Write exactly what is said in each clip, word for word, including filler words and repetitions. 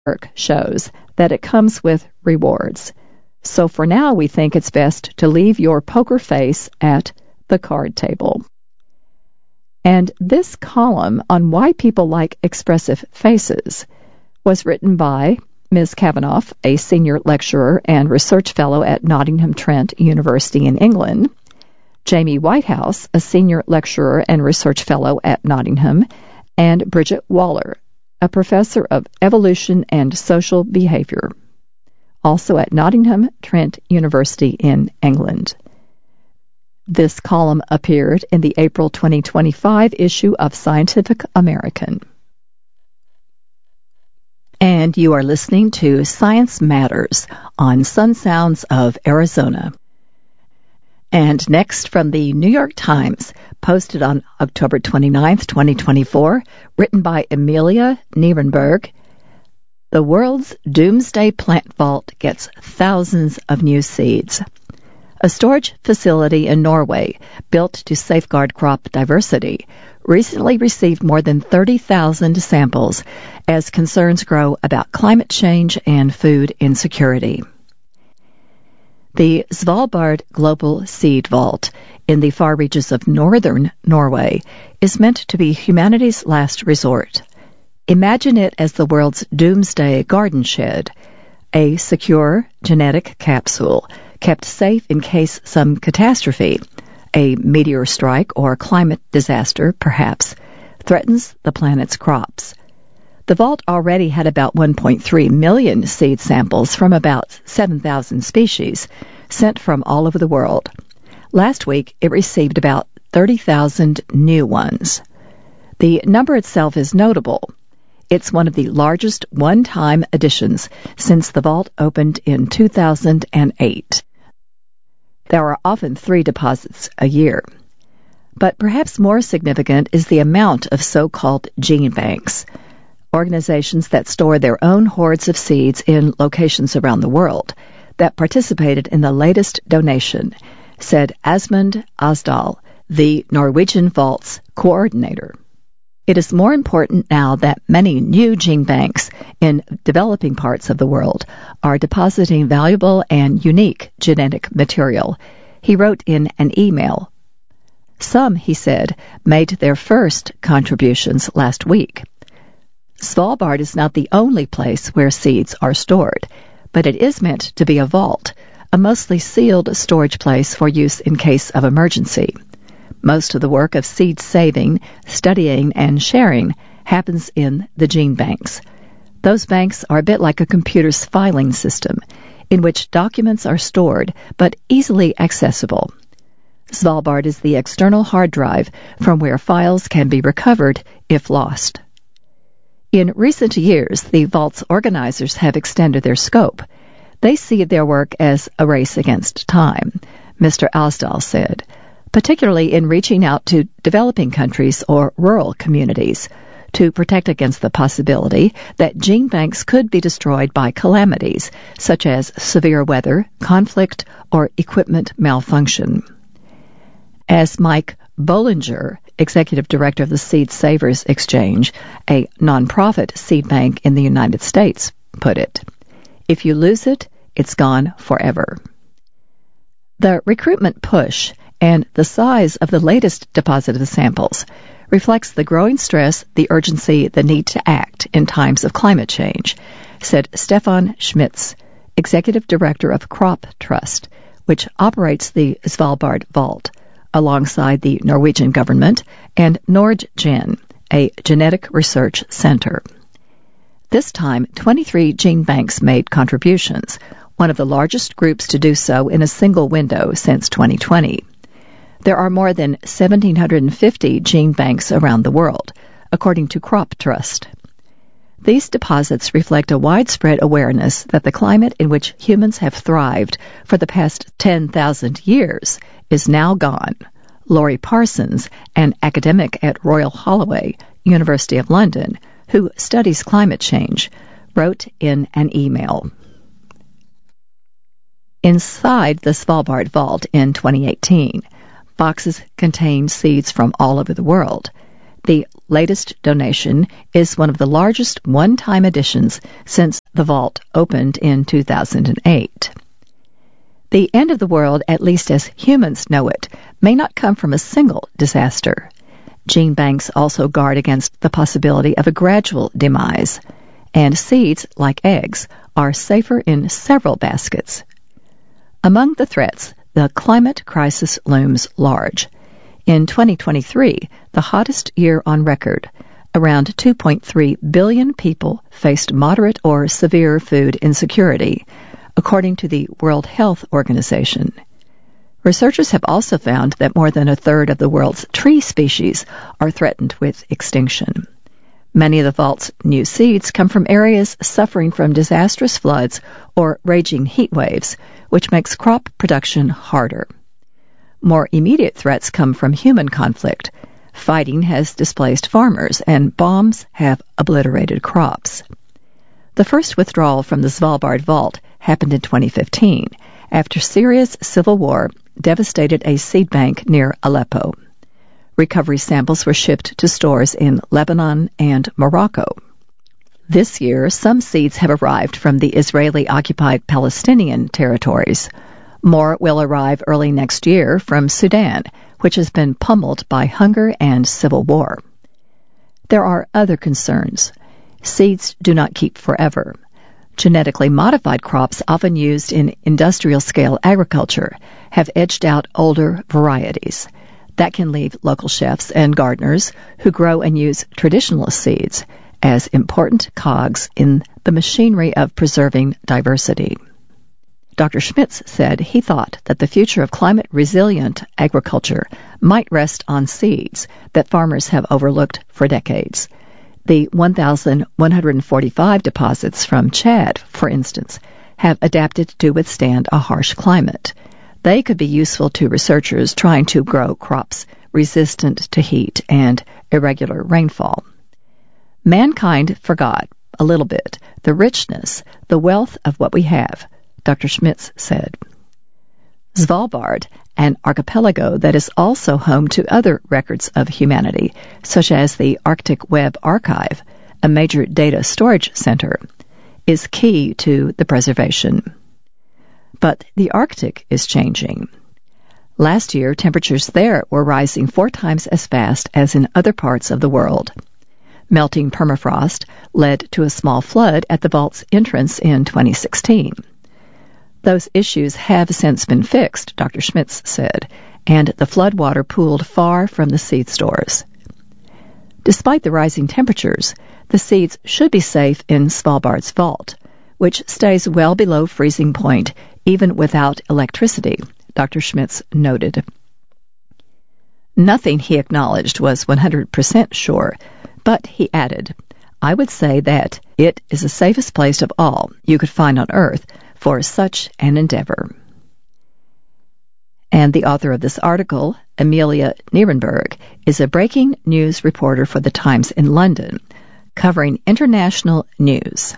work shows that it comes with rewards. So for now, we think it's best to leave your poker face at the card table. And this column on why people like expressive faces was written by Miz Kavanagh, a senior lecturer and research fellow at Nottingham Trent University in England, Jamie Whitehouse, a senior lecturer and research fellow at Nottingham, and Bridget Waller, a professor of evolution and social behavior, also at Nottingham Trent University in England. This column appeared in the April twenty twenty-five issue of Scientific American. And you are listening to Science Matters on Sun Sounds of Arizona. And next, from the New York Times, posted on October twenty-ninth, twenty twenty-four, written by Amelia Nierenberg, the world's doomsday plant vault gets thousands of new seeds. A storage facility in Norway, built to safeguard crop diversity, recently received more than thirty thousand samples as concerns grow about climate change and food insecurity. The Svalbard Global Seed Vault in the far reaches of northern Norway is meant to be humanity's last resort. Imagine it as the world's doomsday garden shed, a secure genetic capsule kept safe in case some catastrophe, a meteor strike or climate disaster, perhaps, threatens the planet's crops. The vault already had about one point three million seed samples from about seven thousand species sent from all over the world. Last week, it received about thirty thousand new ones. The number itself is notable. It's one of the largest one-time additions since the vault opened in two thousand eight. There are often three deposits a year. But perhaps more significant is the amount of so-called gene banks, organizations that store their own hordes of seeds in locations around the world, that participated in the latest donation, said Asmund Asdal, the Norwegian Vault's coordinator. It is more important now that many new gene banks in developing parts of the world are depositing valuable and unique genetic material, he wrote in an email. Some, he said, made their first contributions last week. Svalbard is not the only place where seeds are stored, but it is meant to be a vault, a mostly sealed storage place for use in case of emergency. Most of the work of seed saving, studying, and sharing happens in the gene banks. Those banks are a bit like a computer's filing system, in which documents are stored but easily accessible. Svalbard is the external hard drive from where files can be recovered if lost. In recent years, the vault's organizers have extended their scope. They see their work as a race against time, Mister Asdal said, particularly in reaching out to developing countries or rural communities to protect against the possibility that gene banks could be destroyed by calamities such as severe weather, conflict, or equipment malfunction. As Mike Bollinger, executive director of the Seed Savers Exchange, a nonprofit seed bank in the United States, put it, if you lose it, it's gone forever. The recruitment push and the size of the latest deposited samples reflects the growing stress, the urgency, the need to act in times of climate change, said Stefan Schmitz, executive director of Crop Trust, which operates the Svalbard Vault, alongside the Norwegian government and NordGen, a genetic research center. This time, twenty-three gene banks made contributions, one of the largest groups to do so in a single window since twenty twenty. There are more than one thousand seven hundred fifty gene banks around the world, according to Crop Trust. These deposits reflect a widespread awareness that the climate in which humans have thrived for the past ten thousand years is now gone. Laurie Parsons, an academic at Royal Holloway, University of London, who studies climate change, wrote in an email. Inside the Svalbard Vault in twenty eighteen, boxes contained seeds from all over the world. The latest donation is one of the largest one-time additions since the vault opened in two thousand eight. The end of the world, at least as humans know it, may not come from a single disaster. Gene banks also guard against the possibility of a gradual demise, and seeds, like eggs, are safer in several baskets. Among the threats, the climate crisis looms large. In twenty twenty-three, the hottest year on record, around two point three billion people faced moderate or severe food insecurity, according to the World Health Organization. Researchers have also found that more than a third of the world's tree species are threatened with extinction. Many of the vault's new seeds come from areas suffering from disastrous floods or raging heat waves, which makes crop production harder. More immediate threats come from human conflict. Fighting has displaced farmers, and bombs have obliterated crops. The first withdrawal from the Svalbard Vault happened in twenty fifteen, after Syria's civil war devastated a seed bank near Aleppo. Recovery samples were shipped to stores in Lebanon and Morocco. This year, some seeds have arrived from the Israeli-occupied Palestinian territories. More will arrive early next year from Sudan, which has been pummeled by hunger and civil war. There are other concerns. Seeds do not keep forever. Genetically modified crops, often used in industrial-scale agriculture, have edged out older varieties. That can leave local chefs and gardeners who grow and use traditional seeds as important cogs in the machinery of preserving diversity. Doctor Schmitz said he thought that the future of climate-resilient agriculture might rest on seeds that farmers have overlooked for decades. The one thousand one hundred forty-five deposits from Chad, for instance, have adapted to withstand a harsh climate. They could be useful to researchers trying to grow crops resistant to heat and irregular rainfall. Mankind forgot, a little bit, the richness, the wealth of what we have, Doctor Schmitz said. Svalbard, an archipelago that is also home to other records of humanity, such as the Arctic Web Archive, a major data storage center, is key to the preservation. But the Arctic is changing. Last year, temperatures there were rising four times as fast as in other parts of the world. Melting permafrost led to a small flood at the vault's entrance in twenty sixteen. Those issues have since been fixed, Doctor Schmitz said, and the floodwater pooled far from the seed stores. Despite the rising temperatures, the seeds should be safe in Svalbard's vault, which stays well below freezing point even without electricity, Doctor Schmitz noted. Nothing, he acknowledged, was one hundred percent sure, but he added, I would say that it is the safest place of all you could find on Earth for such an endeavor. And the author of this article, Amelia Nierenberg, is a breaking news reporter for The Times in London, covering international news.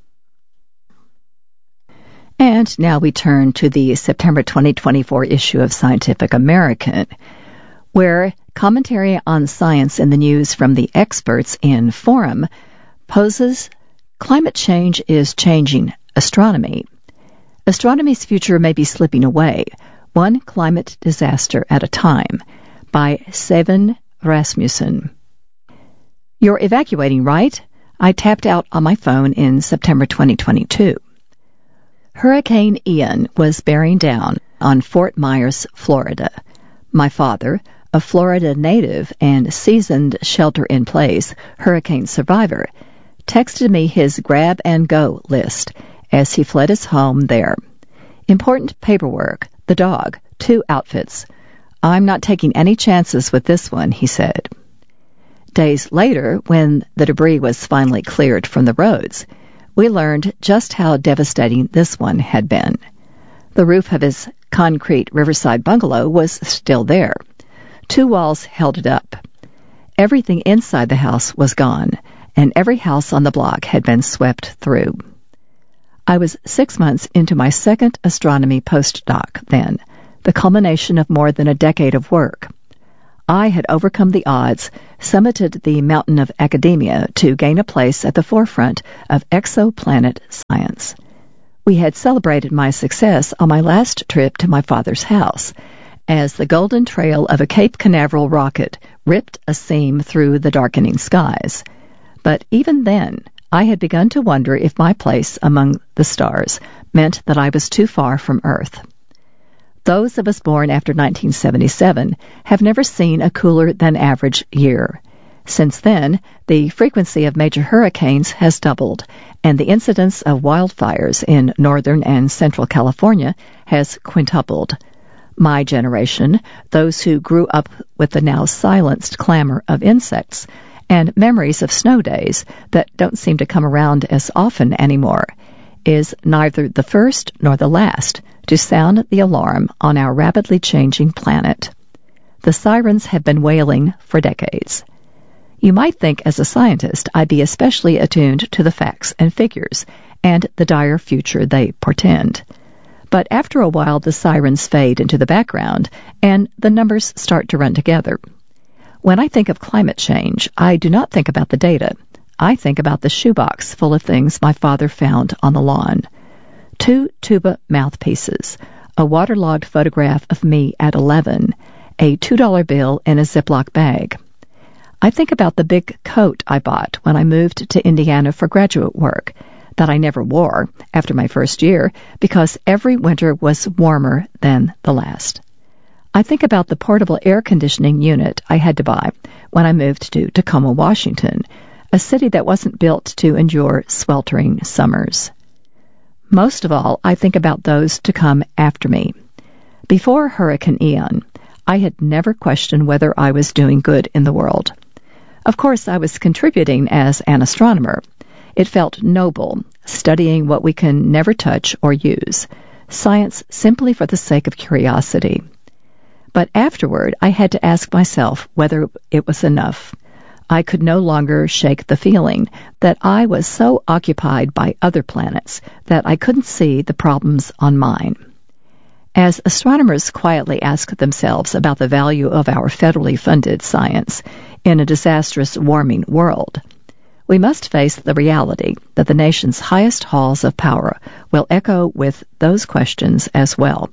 And now we turn to the September twenty twenty-four issue of Scientific American, where commentary on science in the news from the experts in Forum poses climate change is changing astronomy. Astronomy's future may be slipping away, one climate disaster at a time, by Seven Rasmussen. You're evacuating, right? I tapped out on my phone in September twenty twenty-two. Hurricane Ian was bearing down on Fort Myers, Florida. My father, a Florida native and seasoned shelter-in-place hurricane survivor, texted me his grab-and-go list as he fled his home there. Important paperwork, the dog, two outfits. I'm not taking any chances with this one, he said. Days later, when the debris was finally cleared from the roads, we learned just how devastating this one had been. The roof of his concrete riverside bungalow was still there. Two walls held it up. Everything inside the house was gone, and every house on the block had been swept through. I was six months into my second astronomy postdoc then, the culmination of more than a decade of work. I had overcome the odds, summited the mountain of academia to gain a place at the forefront of exoplanet science. We had celebrated my success on my last trip to my father's house, as the golden trail of a Cape Canaveral rocket ripped a seam through the darkening skies. But even then, I had begun to wonder if my place among the stars meant that I was too far from Earth. Those of us born after nineteen seventy-seven have never seen a cooler-than-average year. Since then, the frequency of major hurricanes has doubled, and the incidence of wildfires in northern and central California has quintupled. My generation, those who grew up with the now silenced clamor of insects, and memories of snow days that don't seem to come around as often anymore, is neither the first nor the last to sound the alarm on our rapidly changing planet. The sirens have been wailing for decades. You might think as a scientist I'd be especially attuned to the facts and figures and the dire future they portend. But after a while the sirens fade into the background and the numbers start to run together. When I think of climate change, I do not think about the data. I think about the shoebox full of things my father found on the lawn. Two tuba mouthpieces, a waterlogged photograph of me at eleven, a two dollar bill in a Ziploc bag. I think about the big coat I bought when I moved to Indiana for graduate work, that I never wore after my first year because every winter was warmer than the last. I think about the portable air conditioning unit I had to buy when I moved to Tacoma, Washington, a city that wasn't built to endure sweltering summers. Most of all, I think about those to come after me. Before Hurricane Ian, I had never questioned whether I was doing good in the world. Of course, I was contributing as an astronomer. It felt noble, studying what we can never touch or use, science simply for the sake of curiosity. But afterward, I had to ask myself whether it was enough. I could no longer shake the feeling that I was so occupied by other planets that I couldn't see the problems on mine. As astronomers quietly ask themselves about the value of our federally funded science in a disastrous warming world, we must face the reality that the nation's highest halls of power will echo with those questions as well.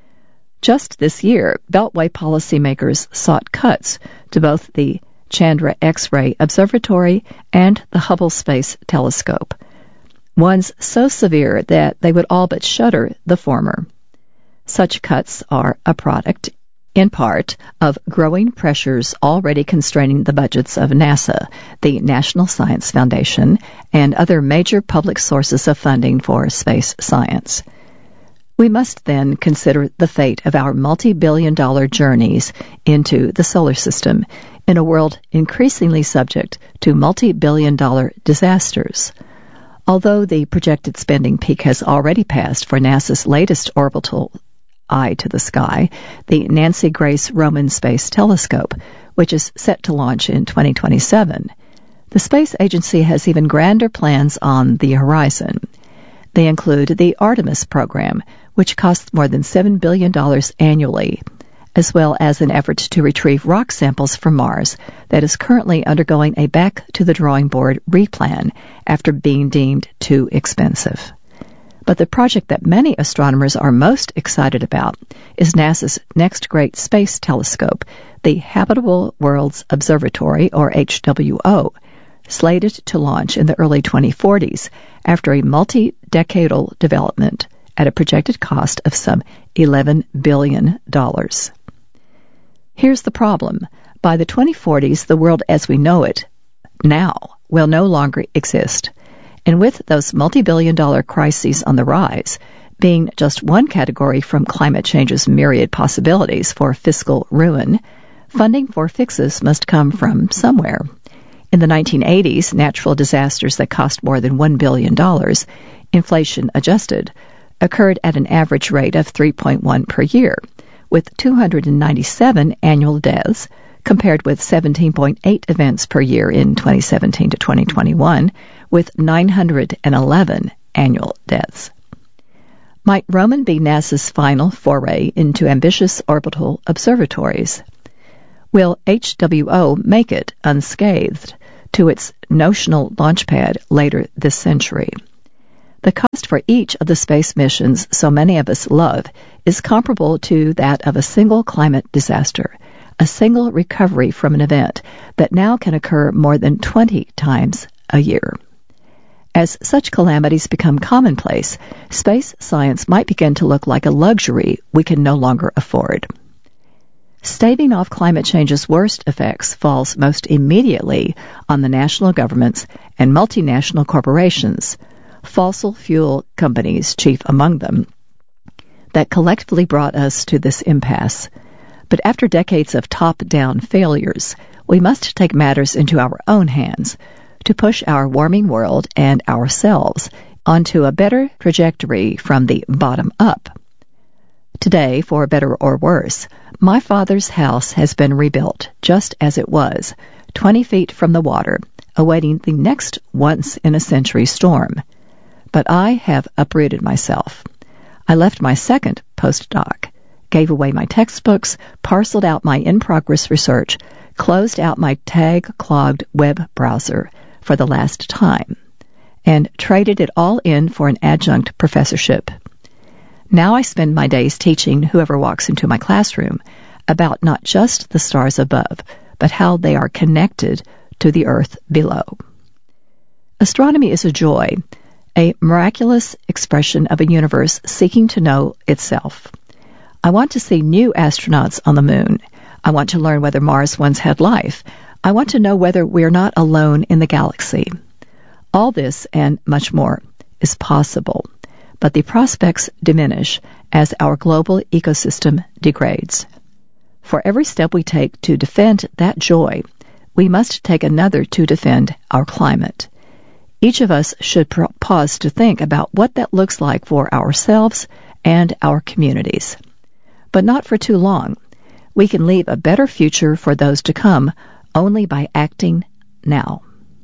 Just this year, Beltway policymakers sought cuts to both the Chandra X-ray Observatory and the Hubble Space Telescope, ones so severe that they would all but shutter the former. Such cuts are a product, in part, of growing pressures already constraining the budgets of NASA, the National Science Foundation, and other major public sources of funding for space science. We must then consider the fate of our multi-billion dollar journeys into the solar system in a world increasingly subject to multi-billion dollar disasters. Although the projected spending peak has already passed for NASA's latest orbital eye to the sky, the Nancy Grace Roman Space Telescope, which is set to launch in twenty twenty-seven, the space agency has even grander plans on the horizon. They include the Artemis program, which costs more than seven billion dollars annually, as well as an effort to retrieve rock samples from Mars that is currently undergoing a back-to-the-drawing-board replan after being deemed too expensive. But the project that many astronomers are most excited about is NASA's next great space telescope, the Habitable Worlds Observatory, or H W O, slated to launch in the early twenty forties after a multi-decadal development at a projected cost of some eleven billion dollars. Here's the problem. By the twenty forties, the world as we know it now will no longer exist. And with those multi-billion dollar crises on the rise, being just one category from climate change's myriad possibilities for fiscal ruin, funding for fixes must come from somewhere. In the nineteen eighties, natural disasters that cost more than one billion dollars, inflation adjusted, occurred at an average rate of three point one per year, with two hundred ninety-seven annual deaths, compared with seventeen point eight events per year in twenty seventeen to twenty twenty-one, with nine hundred eleven annual deaths. Might Roman be NASA's final foray into ambitious orbital observatories? Will H W O make it unscathed to its notional launch pad later this century? The cost for each of the space missions so many of us love is comparable to that of a single climate disaster, a single recovery from an event that now can occur more than twenty times a year. As such calamities become commonplace, space science might begin to look like a luxury we can no longer afford. Staving off climate change's worst effects falls most immediately on the national governments and multinational corporations, fossil fuel companies chief among them, that collectively brought us to this impasse. But after decades of top-down failures, we must take matters into our own hands to push our warming world and ourselves onto a better trajectory from the bottom up. Today, for better or worse, my father's house has been rebuilt just as it was, twenty feet from the water, awaiting the next once-in-a-century storm. But I have uprooted myself. I left my second postdoc, gave away my textbooks, parceled out my in-progress research, closed out my tag-clogged web browser for the last time, and traded it all in for an adjunct professorship. Now I spend my days teaching whoever walks into my classroom about not just the stars above, but how they are connected to the earth below. Astronomy is a joy, a miraculous expression of a universe seeking to know itself. I want to see new astronauts on the moon. I want to learn whether Mars once had life. I want to know whether we're not alone in the galaxy. All this and much more is possible, but the prospects diminish as our global ecosystem degrades. For every step we take to defend that joy, we must take another to defend our climate. Each of us should pause to think about what that looks like for ourselves and our communities. But not for too long. We can leave a better future for those to come only by acting now.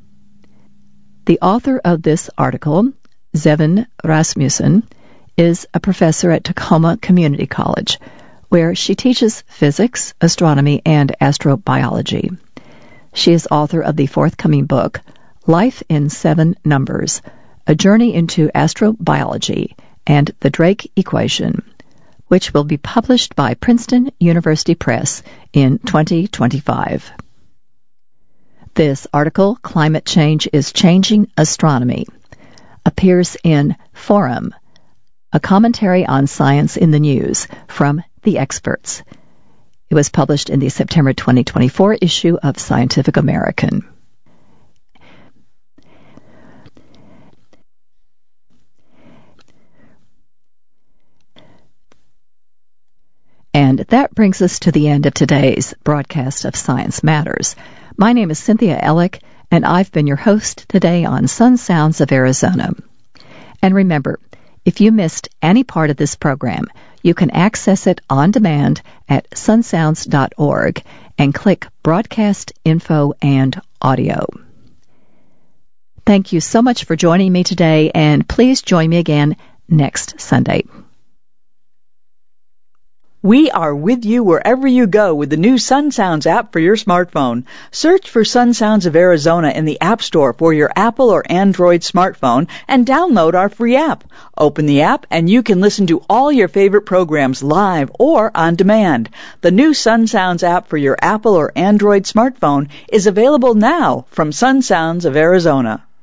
The author of this article, Zevin Rasmussen, is a professor at Tacoma Community College, where she teaches physics, astronomy, and astrobiology. She is author of the forthcoming book, Life in Seven Numbers, A Journey into Astrobiology and the Drake Equation, which will be published by Princeton University Press in twenty twenty-five. This article, Climate Change is Changing Astronomy, appears in Forum, a commentary on science in the news from the experts. It was published in the September twenty twenty-four issue of Scientific American. And that brings us to the end of today's broadcast of Science Matters. My name is Cynthia Ellick, and I've been your host today on Sun Sounds of Arizona. And remember, if you missed any part of this program, you can access it on demand at sun sounds dot org and click Broadcast Info and Audio. Thank you so much for joining me today, and please join me again next Sunday. We are with you wherever you go with the new Sun Sounds app for your smartphone. Search for Sun Sounds of Arizona in the App Store for your Apple or Android smartphone and download our free app. Open the app and you can listen to all your favorite programs live or on demand. The new Sun Sounds app for your Apple or Android smartphone is available now from Sun Sounds of Arizona.